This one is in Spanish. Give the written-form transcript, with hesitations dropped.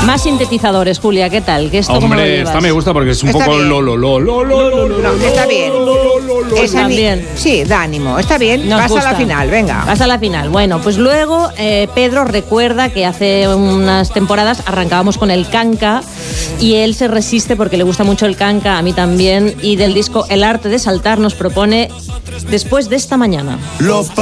Más sintetizadores, Julia, ¿qué tal? ¿Qué esto cómo lo Hombre, llevas? esta me gusta porque es un Está poco bien. No, está bien. Está bien. Sí, da ánimo, está bien. Nos Pasa gusta. a la final, venga. Pasa a la final. Bueno, pues luego Pedro recuerda que hace unas temporadas arrancábamos con el canca y él se resiste porque le gusta mucho el canca, a mí también, y del disco El arte de saltar nos propone Después de esta mañana.